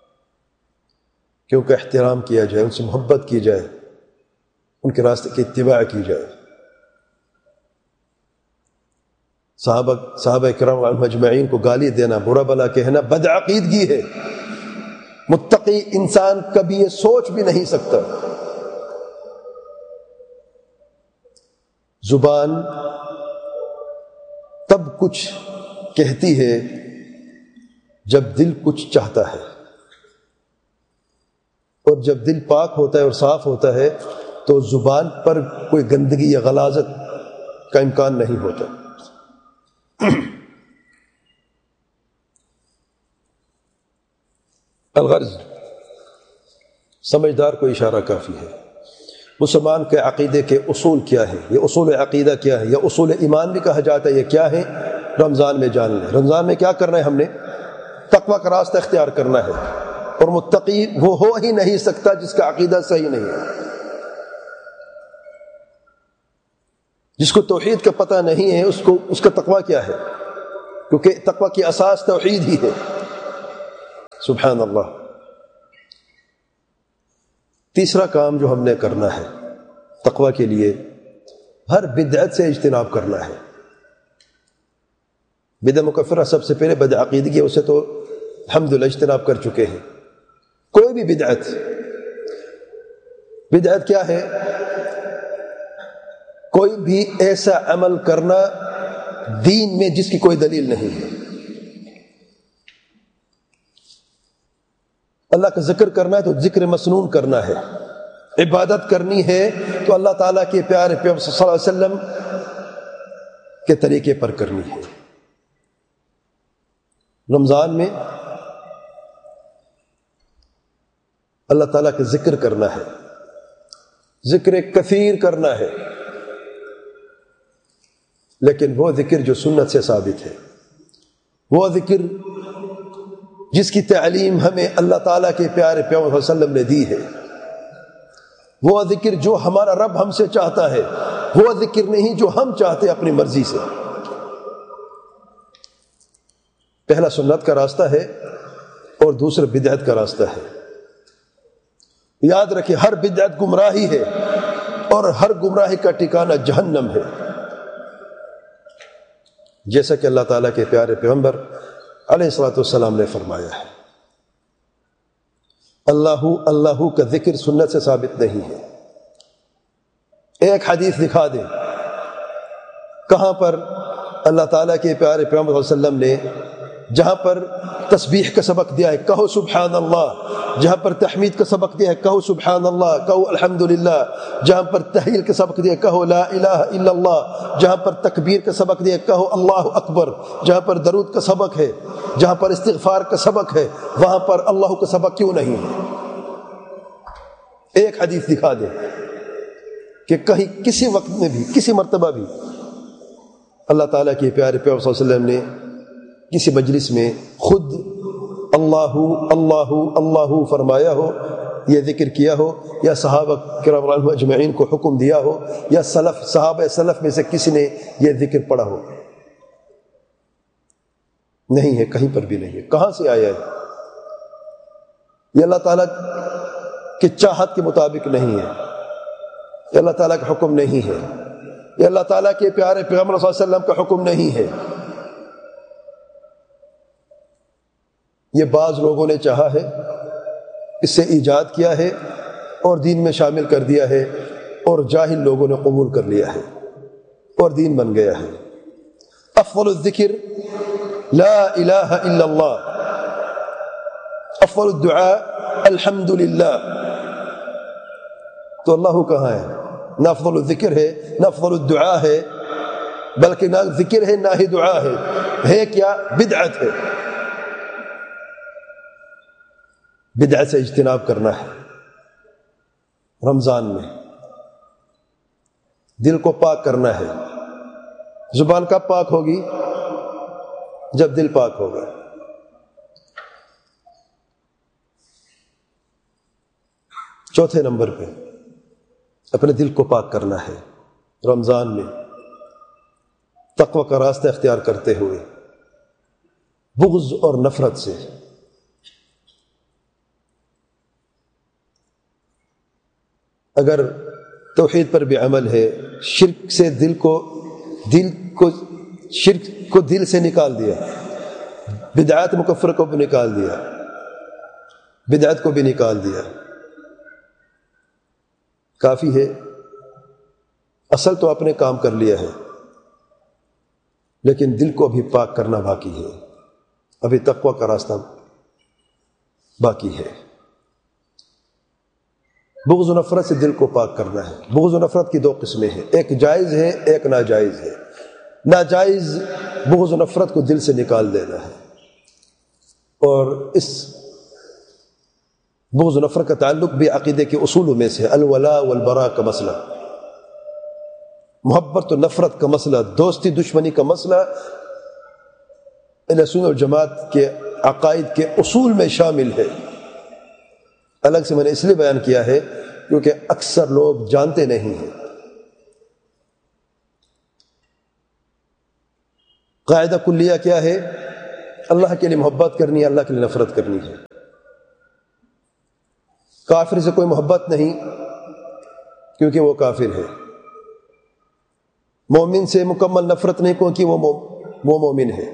کہ ان کا احترام کیا جائے، ان سے محبت کی جائے، ان کے راستے کی اتباع کی جائے۔ صحابہ کرام اجمعین کو گالی دینا، برا بھلا کہنا بدعقیدگی ہے۔ متقی انسان کبھی یہ سوچ بھی نہیں سکتا۔ زبان تب کچھ کہتی ہے جب دل کچھ چاہتا ہے، اور جب دل پاک ہوتا ہے اور صاف ہوتا ہے تو زبان پر کوئی گندگی یا غلاظت کا امکان نہیں ہوتا۔ الغرض، سمجھدار کو اشارہ کافی ہے۔ مسلمان کے عقیدے کے اصول کیا ہے، یہ اصول عقیدہ کیا ہے، یہ اصول ایمان بھی کہا جاتا ہے، یہ کیا ہے؟ رمضان میں جان لیں۔ رمضان میں کیا کرنا ہے ہم نے؟ تقویٰ کا راستہ اختیار کرنا ہے، اور متقی وہ ہو ہی نہیں سکتا جس کا عقیدہ صحیح نہیں ہے۔ جس کو توحید کا پتہ نہیں ہے اس کا تقویٰ کیا ہے؟ کیونکہ تقویٰ کی اساس توحید ہی ہے۔ سبحان اللہ۔ تیسرا کام جو ہم نے کرنا ہے تقویٰ کے لیے، ہر بدعت سے اجتناب کرنا ہے۔ بدعت مکفرہ سب سے پہلے بدعقیدگی، اسے تو الحمدللہ اجتناب کر چکے ہیں۔ کوئی بھی بدعت کیا ہے؟ کوئی بھی ایسا عمل کرنا دین میں جس کی کوئی دلیل نہیں ہے۔ اللہ کا ذکر کرنا ہے تو ذکر مسنون کرنا ہے، عبادت کرنی ہے تو اللہ تعالیٰ کے پیارے پیغمبر صلی اللہ علیہ وسلم کے طریقے پر کرنی ہے۔ رمضان میں اللہ تعالیٰ کا ذکر کرنا ہے، ذکر کثیر کرنا ہے، لیکن وہ ذکر جو سنت سے ثابت ہے، وہ ذکر جس کی تعلیم ہمیں اللہ تعالیٰ کے پیارے پیغمبر صلی اللہ علیہ وسلم نے دی ہے، وہ ذکر جو ہمارا رب ہم سے چاہتا ہے، وہ ذکر نہیں جو ہم چاہتے اپنی مرضی سے۔ پہلا سنت کا راستہ ہے اور دوسرا بدعت کا راستہ ہے۔ یاد رکھیں، ہر بدعت گمراہی ہے اور ہر گمراہی کا ٹھکانہ جہنم ہے، جیسا کہ اللہ تعالیٰ کے پیارے پیغمبر علیہ الصلوۃ والسلام نے فرمایا ہے۔ اللہ کا ذکر سنت سے ثابت نہیں ہے۔ ایک حدیث دکھا دیں کہاں پر اللہ تعالیٰ کے پیارے پیغمبر صلی اللہ علیہ وسلم نے جہاں پر تسبیح کا سبق دیا ہے کہو سبحان اللہ، جہاں پر تحمید کا سبق دیا ہے کہو سبحان اللہ، کہو الحمدللہ، جہاں پر تحلیل کا سبق دیا ہے کہو لا الہ الا اللہ، جہاں پر تکبیر کا سبق دیا ہے کہو اللہ اکبر، جہاں پر درود کا سبق ہے، جہاں پر استغفار کا سبق ہے، وہاں پر اللہ کا سبق کیوں نہیں ہے؟ ایک حدیث دکھا دیں کہ کہیں کسی وقت میں بھی کسی مرتبہ بھی اللہ تعالیٰ کے پیارے پیغمبر صلی اللہ علیہ وسلم نے کسی مجلس میں خود اللہ اللہ اللہ فرمایا ہو، یہ ذکر کیا ہو، یا صحابہ کرام رضی اللہ عنہم اجمعین کو حکم دیا ہو، یا صحابہ سلف میں سے کسی نے یہ ذکر پڑھا ہو؟ نہیں ہے، کہیں پر بھی نہیں ہے۔ کہاں سے آیا ہے؟ یہ اللہ تعالیٰ کی چاہت کے مطابق نہیں ہے، یہ اللہ تعالیٰ کا حکم نہیں ہے، یہ اللہ تعالیٰ کے پیارے پیغمبر صلی اللہ علیہ وسلم کا حکم نہیں ہے۔ یہ بعض لوگوں نے چاہا ہے، اس سے ایجاد کیا ہے اور دین میں شامل کر دیا ہے، اور جاہل لوگوں نے قبول کر لیا ہے اور دین بن گیا ہے۔ افضل الذکر لا الہ الا اللہ، افضل الدعاء الحمدللہ۔ تو اللہ کہاں ہے؟ نہ افضل الذکر ہے، نہ افضل الدعاء ہے، بلکہ نہ ذکر ہے نہ ہی دعا ہے کیا؟ بدعت ہے۔ بدعت سے اجتناب کرنا ہے۔ رمضان میں دل کو پاک کرنا ہے۔ زبان کب پاک ہوگی؟ جب دل پاک ہوگا۔ چوتھے نمبر پہ اپنے دل کو پاک کرنا ہے رمضان میں، تقوی کا راستہ اختیار کرتے ہوئے، بغض اور نفرت سے۔ اگر توحید پر بھی عمل ہے، شرک سے شرک کو دل سے نکال دیا، بدعات مکفر کو بھی نکال دیا، بدعت کو بھی نکال دیا، کافی ہے۔ اصل تو آپ نے کام کر لیا ہے، لیکن دل کو ابھی پاک کرنا باقی ہے، ابھی تقوی کا راستہ باقی ہے۔ بغض و نفرت سے دل کو پاک کرنا ہے۔ بغض و نفرت کی دو قسمیں ہیں، ایک جائز ہے، ایک ناجائز ہے۔ ناجائز بغض و نفرت کو دل سے نکال دینا ہے، اور اس بغض و نفرت کا تعلق بھی عقیدے کے اصولوں میں سے ہے، الولاء والبراء کا مسئلہ، محبت و نفرت کا مسئلہ، دوستی دشمنی کا مسئلہ اہل سنت والجماعت کے عقائد کے اصول میں شامل ہے۔ الگ سے میں نے اس لیے بیان کیا ہے کیونکہ اکثر لوگ جانتے نہیں ہیں۔ قاعدہ کلیہ کیا ہے؟ اللہ کے لیے محبت کرنی ہے، اللہ کے لیے نفرت کرنی ہے۔ کافر سے کوئی محبت نہیں کیونکہ وہ کافر ہے، مومن سے مکمل نفرت نہیں کیونکہ وہ مومن ہے۔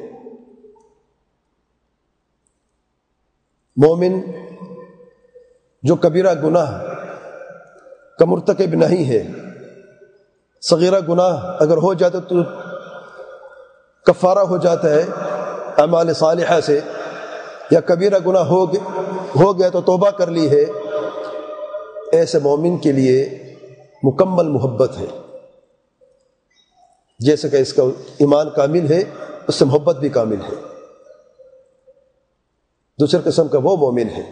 مومن جو کبیرہ گناہ کا مرتکب نہیں ہے، صغیرہ گناہ اگر ہو جاتا تو کفارہ ہو جاتا ہے اعمال صالحہ سے، یا کبیرہ گناہ ہو گیا تو توبہ کر لی ہے، ایسے مومن کے لیے مکمل محبت ہے۔ جیسے کہ اس کا ایمان کامل ہے، اس سے محبت بھی کامل ہے۔ دوسرے قسم کا وہ مومن ہے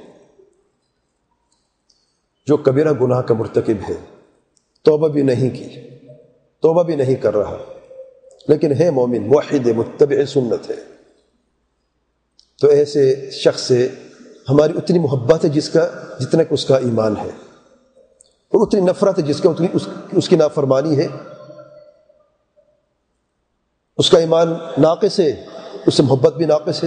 جو کبیرہ گناہ کا مرتکب ہے، توبہ بھی نہیں کی، توبہ بھی نہیں کر رہا، لیکن ہے مومن، موحد ہے، متبع سنت ہے، تو ایسے شخص سے ہماری اتنی محبت ہے جتنا کہ اس کا ایمان ہے، اور اتنی نفرت ہے اس کی نافرمانی ہے۔ اس کا ایمان ناقص ہے، اس سے محبت بھی ناقص ہے۔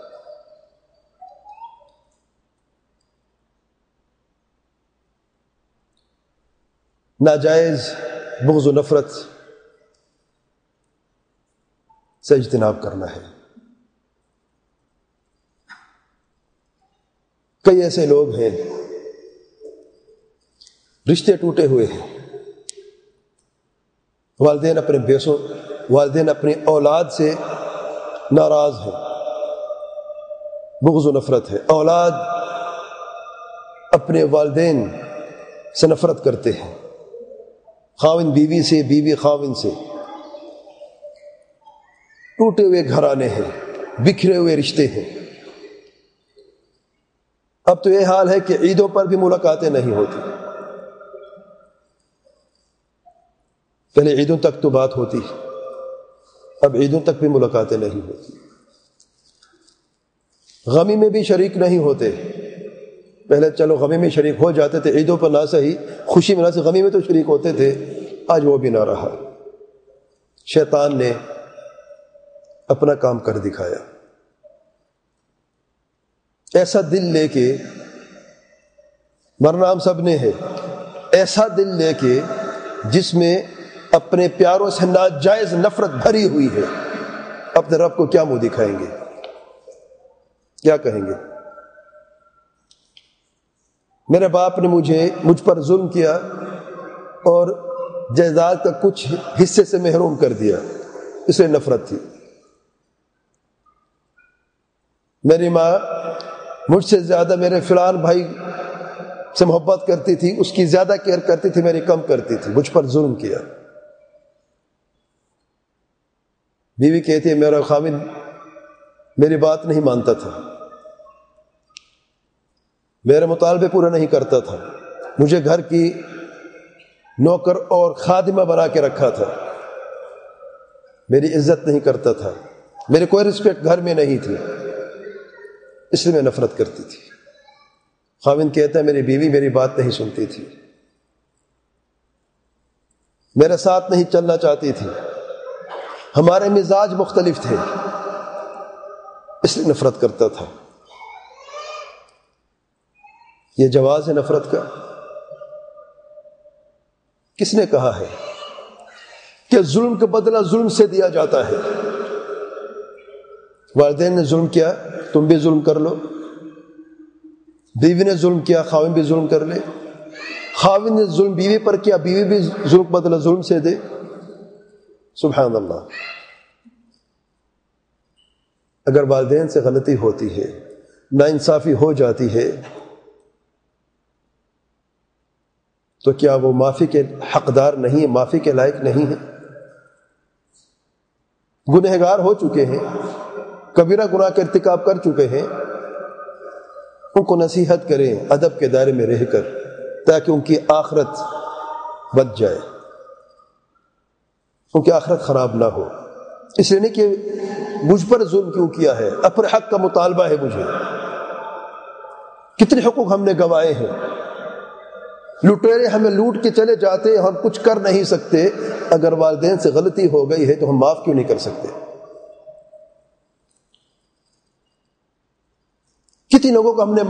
ناجائز بغض و نفرت سے اجتناب کرنا ہے۔ کئی ایسے لوگ ہیں رشتے ٹوٹے ہوئے ہیں، والدین اپنی اولاد سے ناراض ہیں، بغض و نفرت ہے۔ اولاد اپنے والدین سے نفرت کرتے ہیں، خاوند بیوی سے، بیوی خاوند سے۔ ٹوٹے ہوئے گھرانے ہیں، بکھرے ہوئے رشتے ہیں۔ اب تو یہ حال ہے کہ عیدوں پر بھی ملاقاتیں نہیں ہوتی، پہلے عیدوں تک تو بات ہوتی، اب عیدوں تک بھی ملاقاتیں نہیں ہوتی۔ غمی میں بھی شریک نہیں ہوتے، پہلے چلو غمی میں شریک ہو جاتے تھے، عیدوں پر نہ صحیح، خوشی میں نہ صحیح، غمی میں تو شریک ہوتے تھے، آج وہ بھی نہ رہا۔ شیطان نے اپنا کام کر دکھایا۔ ایسا دل لے کے مرنا ہم سب نے ہے، ایسا دل لے کے جس میں اپنے پیاروں سے ناجائز نفرت بھری ہوئی ہے، اپنے رب کو کیا منہ دکھائیں گے؟ کیا کہیں گے؟ میرے باپ نے مجھ پر ظلم کیا اور جائیداد کا کچھ حصے سے محروم کر دیا، اس لیے نفرت تھی۔ میری ماں مجھ سے زیادہ میرے فلان بھائی سے محبت کرتی تھی، اس کی زیادہ کیئر کرتی تھی، میری کم کرتی تھی، مجھ پر ظلم کیا۔ بیوی کہتی ہے میرا خاوند میری بات نہیں مانتا تھا، میرے مطالبے پورے نہیں کرتا تھا، مجھے گھر کی نوکر اور خادمہ بنا کے رکھا تھا، میری عزت نہیں کرتا تھا، میری کوئی رسپیکٹ گھر میں نہیں تھی، اس لیے میں نفرت کرتی تھی۔ خاوند کہتا ہے میری بیوی میری بات نہیں سنتی تھی، میرے ساتھ نہیں چلنا چاہتی تھی، ہمارے مزاج مختلف تھے، اس لیے نفرت کرتا تھا۔ یہ جواز ہے نفرت کا؟ کس نے کہا ہے کہ ظلم کا بدلہ ظلم سے دیا جاتا ہے؟ والدین نے ظلم کیا، تم بھی ظلم کر لو، بیوی نے ظلم کیا، خاوند بھی ظلم کر لے، خاوند نے ظلم بیوی پر کیا، بیوی بھی ظلم کا بدلہ ظلم سے دے۔ سبحان اللہ۔ اگر والدین سے غلطی ہوتی ہے، ناانصافی ہو جاتی ہے، تو کیا وہ معافی کے حقدار نہیں ہے، معافی کے لائق نہیں ہے؟ گنہگار ہو چکے ہیں، کبیرہ گناہ کا ارتکاب کر چکے ہیں، ان کو نصیحت کریں ادب کے دائرے میں رہ کر، تاکہ ان کی آخرت بچ جائے، ان کی آخرت خراب نہ ہو۔ اس لیے نہیں کہ مجھ پر ظلم کیوں کیا ہے، اپنے حق کا مطالبہ ہے مجھے۔ کتنے حقوق ہم نے گنوائے ہیں، لٹیرے ہمیں لوٹ کے چلے جاتے، ہم کچھ کر نہیں سکتے۔ اگر والدین سے غلطی ہو گئی ہے تو ہم معاف کیوں نہیں کر سکتے؟ کتنی لوگوں کو ہم نے